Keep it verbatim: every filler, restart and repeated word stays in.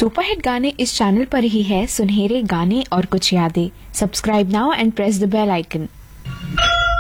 Superhit गाने इस channel पर ही है सुनहरे गाने और कुछ यादें। Subscribe now and press the bell icon.